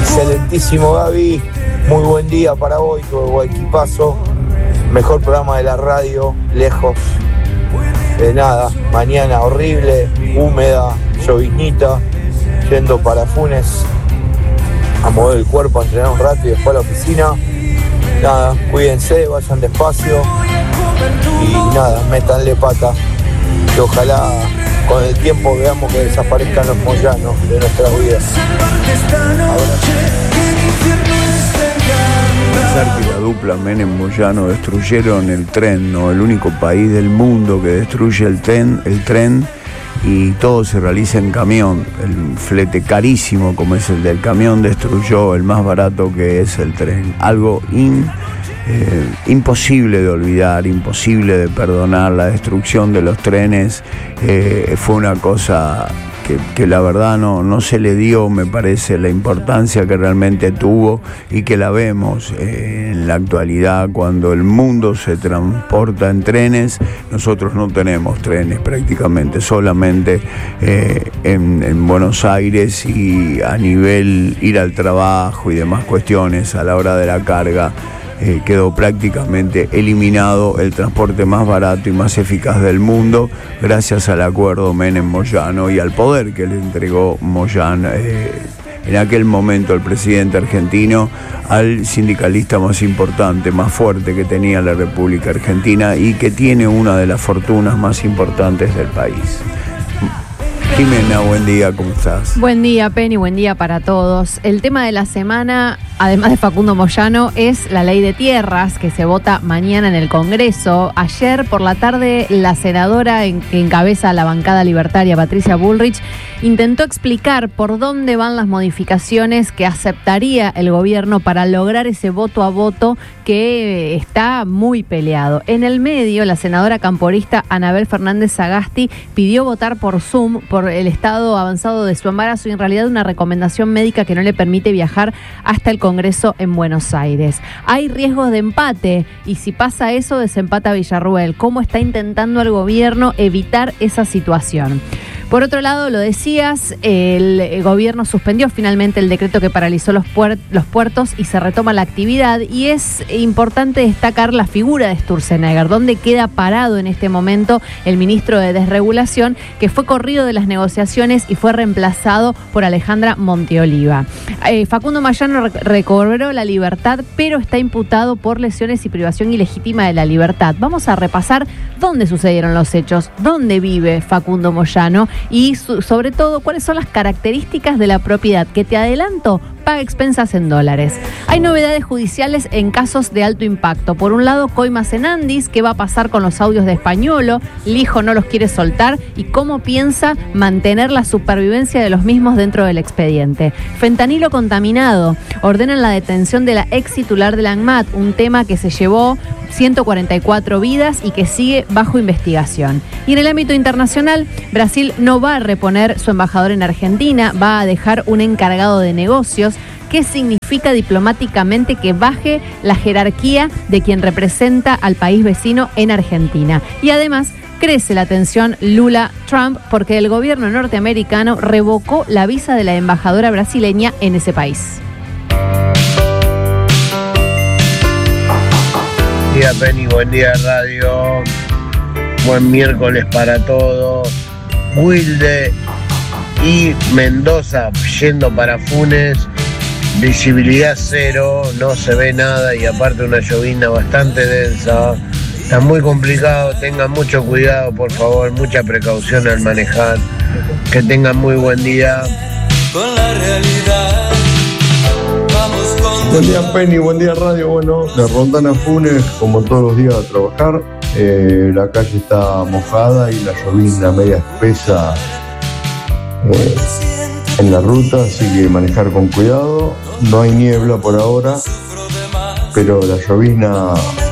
Excelentísimo, Gaby. Muy buen día para hoy, todo buen equipazo. Mejor programa de la radio, lejos. Nada, mañana horrible, húmeda, lloviznita, yendo para Funes a mover el cuerpo, a entrenar un rato y después a la oficina. Nada, cuídense, vayan despacio y nada, métanle pata. Que ojalá con el tiempo veamos que desaparezcan los moyanos de nuestras vidas. Pensar que la dupla Menem-Moyano destruyeron el tren, ¿no? El único país del mundo que destruye el tren y todo se realiza en camión. El flete carísimo como es el del camión destruyó el más barato que es el tren. Algo imposible de olvidar, imposible de perdonar. La destrucción de los trenes fue una cosa que la verdad no se le dio, me parece, la importancia que realmente tuvo y que la vemos en la actualidad cuando el mundo se transporta en trenes. Nosotros no tenemos trenes prácticamente, solamente en Buenos Aires, y a nivel ir al trabajo y demás cuestiones a la hora de la carga quedó prácticamente eliminado el transporte más barato y más eficaz del mundo gracias al acuerdo Menem-Moyano y al poder que le entregó Moyano en aquel momento el presidente argentino al sindicalista más importante, más fuerte que tenía la República Argentina y que tiene una de las fortunas más importantes del país. Jimena, buen día, ¿cómo estás? Buen día, Penny, buen día para todos. El tema de la semana, además de Facundo Moyano, es la ley de tierras que se vota mañana en el Congreso. Ayer por la tarde, la senadora que encabeza la bancada libertaria, Patricia Bullrich, intentó explicar por dónde van las modificaciones que aceptaría el gobierno para lograr ese voto a voto que está muy peleado. En el medio, la senadora camporista Anabel Fernández Sagasti pidió votar por Zoom por el estado avanzado de su embarazo y en realidad una recomendación médica que no le permite viajar hasta el Congreso en Buenos Aires. Hay riesgos de empate y si pasa eso, desempata Villarruel. ¿Cómo está intentando el gobierno evitar esa situación? Por otro lado, lo decías, el gobierno suspendió finalmente el decreto que paralizó los puertos y se retoma la actividad, y es importante destacar la figura de Sturzenegger, donde queda parado en este momento el ministro de Desregulación, que fue corrido de las negociaciones y fue reemplazado por Alejandra Monteoliva. Facundo Moyano recobró la libertad, pero está imputado por lesiones y privación ilegítima de la libertad. Vamos a repasar dónde sucedieron los hechos, dónde vive Facundo Moyano y sobre todo cuáles son las características de la propiedad que, te adelanto, paga expensas en dólares. Hay novedades judiciales en casos de alto impacto. Por un lado, Coima Cenandis, ¿qué va a pasar con los audios de Españolo? El hijo no los quiere soltar y cómo piensa mantener la supervivencia de los mismos dentro del expediente. Fentanilo contaminado. Ordenan la detención de la ex titular de la ANMAT, un tema que se llevó 144 vidas y que sigue bajo investigación. Y en el ámbito internacional, Brasil no va a reponer su embajador en Argentina, va a dejar un encargado de negocios. ¿Qué significa diplomáticamente que baje la jerarquía de quien representa al país vecino en Argentina? Y además, crece la tensión Lula-Trump porque el gobierno norteamericano revocó la visa de la embajadora brasileña en ese país. Buen día, Penny, buen día, radio. Buen miércoles para todos. Wilde y Mendoza yendo para Funes. Visibilidad cero, no se ve nada y aparte una llovizna bastante densa. Está muy complicado, tengan mucho cuidado, por favor, mucha precaución al manejar. Que tengan muy buen día. Con la realidad. Buen día, Penny, buen día, radio. Bueno, de Rondán a Funes, como todos los días, a trabajar. La calle está mojada y la llovizna media espesa en la ruta, así que manejar con cuidado. No hay niebla por ahora, pero la llovizna